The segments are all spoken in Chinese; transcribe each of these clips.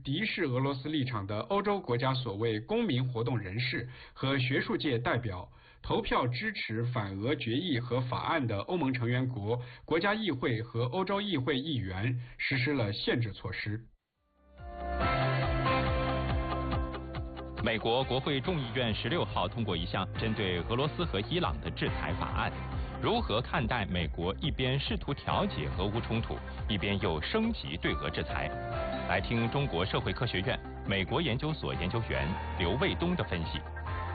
敌视俄罗斯立场的欧洲国家所谓公民活动人士和学术界代表，投票支持反俄决议和法案的欧盟成员国、国家议会和欧洲议会议员实施了限制措施。 美国国会众议院16号通过一项针对俄罗斯和伊朗的制裁法案。如何看待美国一边试图调解俄乌冲突，一边又升级对俄制裁？来听中国社会科学院美国研究所研究员刘卫东的分析。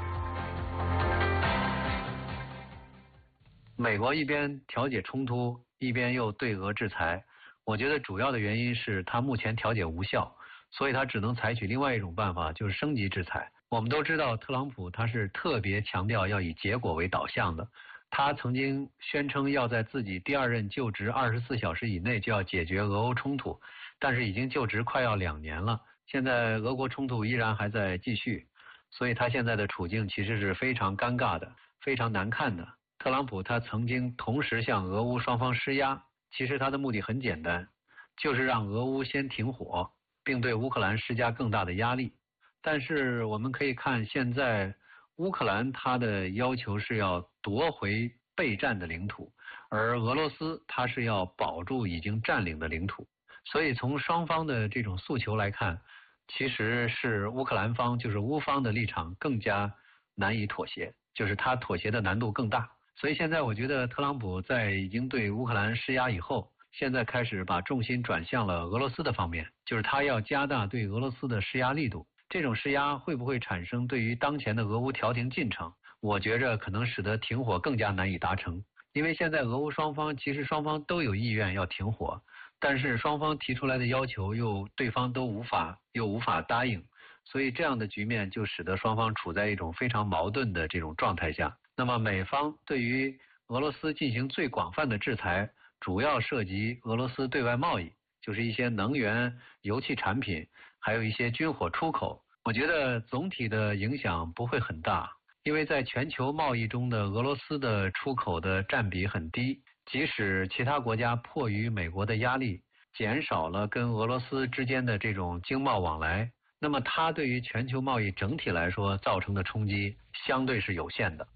美国一边调解冲突，一边又对俄制裁，我觉得主要的原因是它目前调解无效，所以它只能采取另外一种办法，就是升级制裁。我们都知道，特朗普他是特别强调要以结果为导向的。他曾经宣称要在自己第2任就职24小时以内就要解决俄欧冲突，但是已经就职快要2年了，现在俄国冲突依然还在继续，所以他现在的处境其实是非常尴尬的，非常难看的。特朗普他曾经同时向俄乌双方施压，其实他的目的很简单，就是让俄乌先停火，并对乌克兰施加更大的压力。但是我们可以看现在乌克兰他的要求是要夺回备战的领土，而俄罗斯他是要保住已经占领的领土，所以从双方的这种诉求来看，其实是乌克兰方就是乌方的立场更加难以妥协，就是他妥协的难度更大。所以现在我觉得特朗普在已经对乌克兰施压以后，现在开始把重心转向了俄罗斯的方面，就是他要加大对俄罗斯的施压力度。这种施压会不会产生对于当前的俄乌调停进程，我觉着可能使得停火更加难以达成。因为现在俄乌双方其实双方都有意愿要停火，但是双方提出来的要求对方都无法答应，所以这样的局面就使得双方处在一种非常矛盾的这种状态下。那么美方对于俄罗斯进行最广泛的制裁，主要涉及俄罗斯对外贸易，就是一些能源、油气产品，还有一些军火出口。我觉得总体的影响不会很大，因为在全球贸易中的俄罗斯的出口的占比很低，即使其他国家迫于美国的压力，减少了跟俄罗斯之间的这种经贸往来，那么它对于全球贸易整体来说造成的冲击相对是有限的。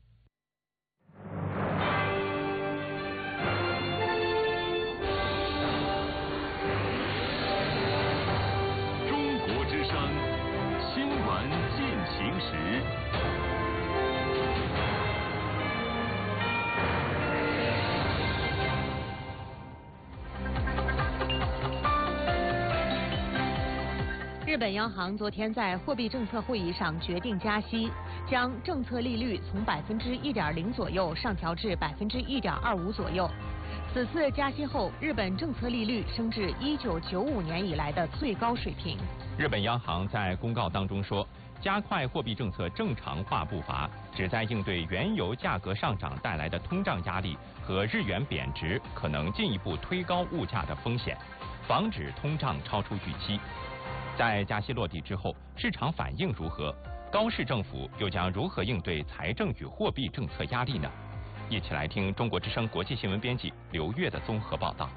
中国之声新闻进行时。 日本央行昨天在货币政策会议上决定加息，将政策利率从1.0%左右上调至1.25%左右。此次加息后，日本政策利率升至1995年以来的最高水平。 日本央行在公告当中说，加快货币政策正常化步伐，旨在应对原油价格上涨带来的通胀压力和日元贬值可能进一步推高物价的风险，防止通胀超出预期。在加息落地之后，市场反应如何？高市政府又将如何应对财政与货币政策压力呢？一起来听中国之声国际新闻编辑刘月的综合报道。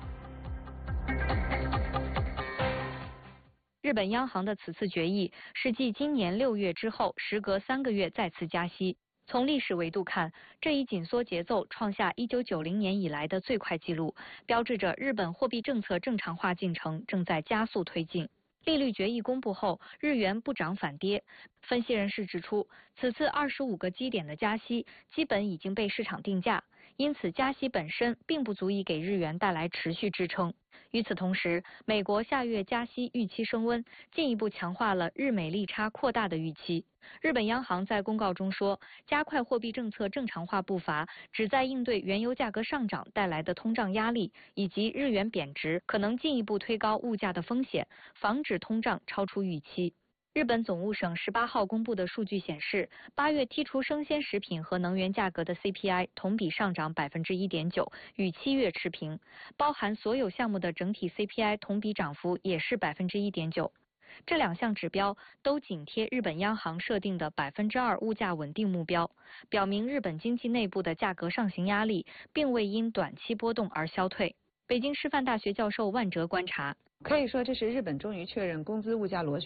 日本央行的此次决议是继今年6月之后，时隔3个月再次加息。从历史维度看，这一紧缩节奏创下1990年以来的最快纪录，标志着日本货币政策正常化进程正在加速推进。利率决议公布后，日元不涨反跌。分析人士指出，此次25个基点的加息基本已经被市场定价，因此加息本身并不足以给日元带来持续支撑。与此同时，美国下月加息预期升温，进一步强化了日美利差扩大的预期。日本央行在公告中说，加快货币政策正常化步伐，旨在应对原油价格上涨带来的通胀压力，以及日元贬值可能进一步推高物价的风险，防止通胀超出预期。日本总务省18号公布的数据显示，8月剔除生鲜食品和能源价格的 CPI 同比上涨1.9%，与7月持平。包含所有项目的整体 CPI 同比涨幅也是1.9%。这两项指标都紧贴日本央行设定的2%物价稳定目标，表明日本经济内部的价格上行压力并未因短期波动而消退。北京师范大学教授万哲观察， 可以说这是日本终于确认工资物价螺旋